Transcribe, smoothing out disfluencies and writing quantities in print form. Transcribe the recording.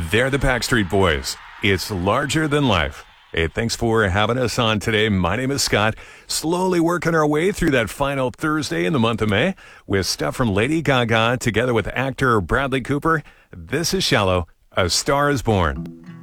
They're the Backstreet Boys. It's larger than life. Hey, thanks for having us on today. My name is Scott. Slowly working our way through that final Thursday in the month of May with stuff from Lady Gaga together with actor Bradley Cooper. This is Shallow, A Star is Born.